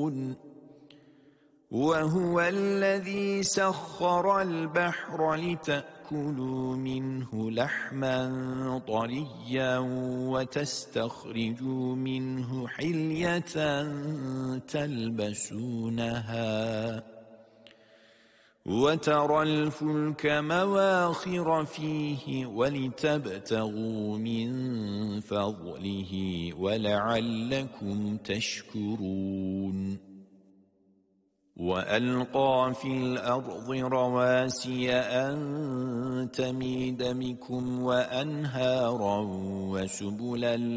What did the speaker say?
تشكرون وهو الذي سخر البحر لتأكلوا منه لحما طريا وتستخرجوا منه حلية تلبسونها وترى الفلك مواخر فيه ولتبتغوا من فضله ولعلكم تشكرون وألقى في الأرض رواسي أن تميد بكم وأنهارا وسبلا